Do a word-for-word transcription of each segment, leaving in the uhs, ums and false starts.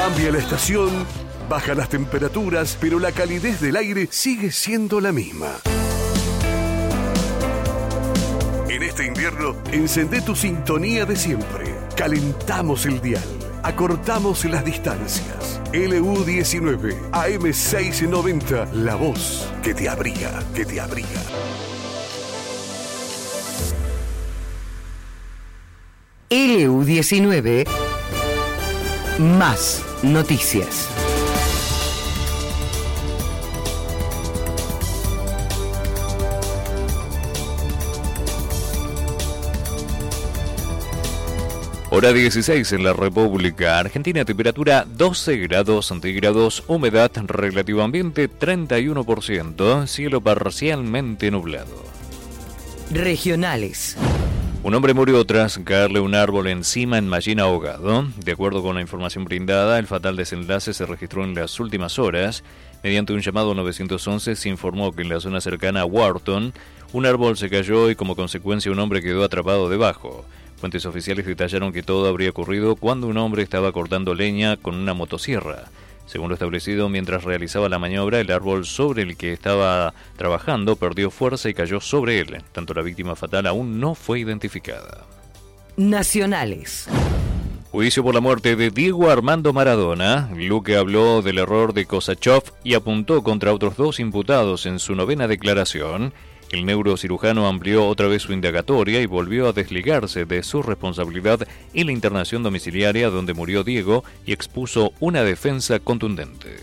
Cambia la estación, baja las temperaturas, pero la calidez del aire sigue siendo la misma. En este invierno, encendé tu sintonía de siempre. Calentamos el dial, acortamos las distancias. L U diecinueve, A M seiscientos noventa, la voz que te abriga, que te abriga. L U diecinueve, más noticias. Hora dieciséis en la República Argentina, temperatura doce grados centígrados, humedad relativo ambiente treinta y uno por ciento, cielo parcialmente nublado. Regionales. Un hombre murió tras caerle un árbol encima en Mallín ahogado. De acuerdo con la información brindada, el fatal desenlace se registró en las últimas horas. Mediante un llamado nueve once se informó que en la zona cercana a Wharton, un árbol se cayó y como consecuencia un hombre quedó atrapado debajo. Fuentes oficiales detallaron que todo habría ocurrido cuando un hombre estaba cortando leña con una motosierra. Según lo establecido, mientras realizaba la maniobra, el árbol sobre el que estaba trabajando perdió fuerza y cayó sobre él. Tanto la víctima fatal aún no fue identificada. Nacionales. Juicio por la muerte de Diego Armando Maradona. Luque habló del error de Kosachev y apuntó contra otros dos imputados en su novena declaración. El neurocirujano amplió otra vez su indagatoria y volvió a desligarse de su responsabilidad en la internación domiciliaria donde murió Diego y expuso una defensa contundente.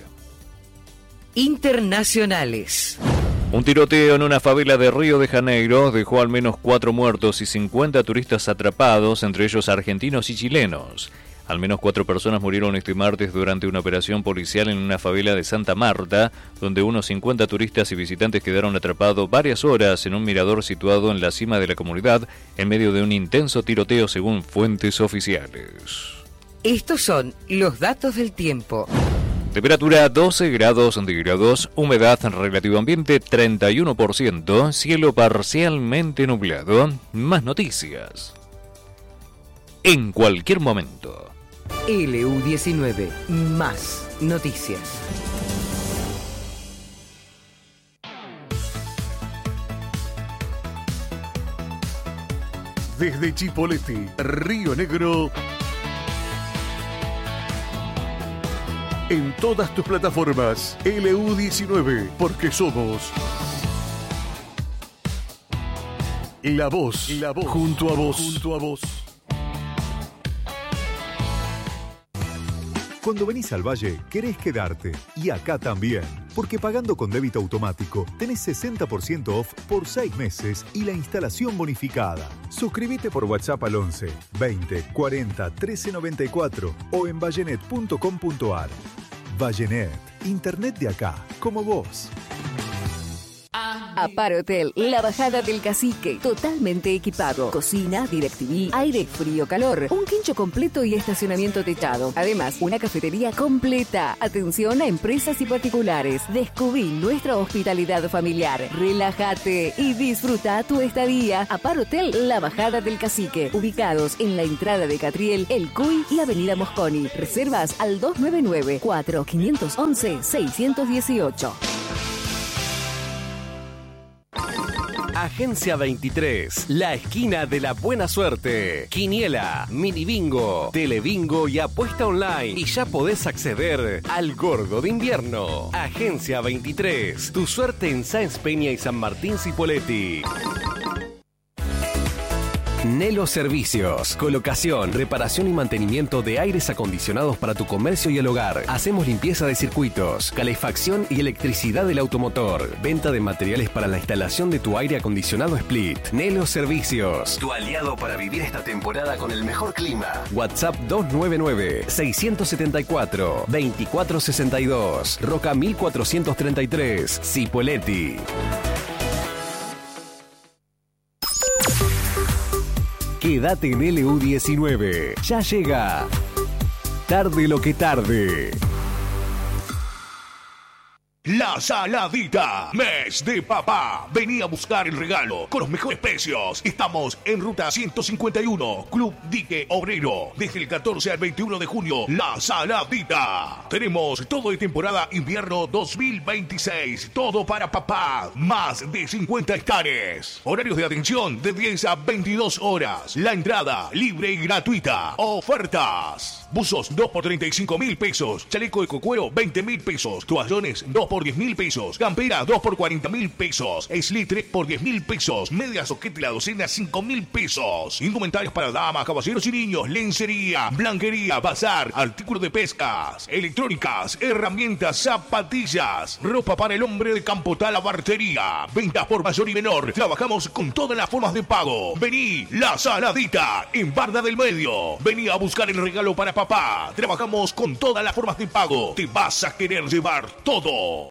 Internacionales. Un tiroteo en una favela de Río de Janeiro dejó al menos cuatro muertos y cincuenta turistas atrapados, entre ellos argentinos y chilenos. Al menos cuatro personas murieron este martes durante una operación policial en una favela de Santa Marta, donde unos cincuenta turistas y visitantes quedaron atrapados varias horas en un mirador situado en la cima de la comunidad, en medio de un intenso tiroteo según fuentes oficiales. Estos son los datos del tiempo. Temperatura doce grados centígrados, humedad relativo ambiente treinta y uno por ciento, cielo parcialmente nublado. Más noticias en cualquier momento. L U diecinueve, más noticias. Desde Chipoleti, Río Negro, en todas tus plataformas, L U diecinueve, porque somos la voz, la voz, junto a vos, junto a vos. Cuando venís al Valle, querés quedarte. Y acá también. Porque pagando con débito automático, tenés sesenta por ciento off por seis meses y la instalación bonificada. Suscríbete por WhatsApp al once, veinte, cuarenta, trece noventa y cuatro o en vallenet punto com punto ar. Vallenet, internet de acá, como vos. Aparo Hotel, la bajada del Cacique, totalmente equipado. Cocina, DirecTV, aire, frío, calor, un quincho completo y estacionamiento techado. Además, una cafetería completa. Atención a empresas y particulares. Descubrí nuestra hospitalidad familiar. Relájate y disfruta tu estadía. Aparo Hotel, la bajada del Cacique, ubicados en la entrada de Catriel, El Cuy y Avenida Mosconi. Reservas al dos nueve nueve, cuatro cinco once, seis uno ocho. Agencia veintitrés, la esquina de la buena suerte. Quiniela, mini bingo, telebingo y apuesta online. Y ya podés acceder al gordo de invierno. Agencia veintitrés, tu suerte en Sáenz Peña y San Martín Cipolletti. Nelo Servicios, colocación, reparación y mantenimiento de aires acondicionados para tu comercio y el hogar. Hacemos limpieza de circuitos, calefacción y electricidad del automotor. Venta de materiales para la instalación de tu aire acondicionado Split. Nelo Servicios, tu aliado para vivir esta temporada con el mejor clima. WhatsApp dos nueve nueve, seis siete cuatro, dos cuatro seis dos. Roca mil cuatrocientos treinta y tres, Cipolletti. Quédate en L U diecinueve. Ya llega. Tarde lo que tarde. La Saladita, mes de papá. Vení a buscar el regalo con los mejores precios. Estamos en ruta ciento cincuenta y uno, Club Dique Obrero. Desde el catorce al veintiuno de junio, La Saladita. Tenemos todo de temporada invierno dos mil veintiséis. Todo para papá. Más de cincuenta estares. Horarios de atención de diez a veintidós horas. La entrada libre y gratuita. Ofertas. Buzos dos por treinta y cinco mil pesos. Chaleco de cocuero veinte mil pesos. Toallones dos por diez mil pesos. Campera dos por cuarenta mil pesos. Slip tres por diez mil pesos. Media soquete la docena cinco mil pesos. Indumentarios para damas, caballeros y niños. Lencería, blanquería, bazar, artículos de pescas, electrónicas, herramientas, zapatillas, ropa para el hombre de campo, talabartería. Ventas por mayor y menor. Trabajamos con todas las formas de pago. Vení, La Saladita, en Barda del Medio. Vení a buscar el regalo para papá. Trabajamos con todas las formas de pago. Te vas a querer llevar todo.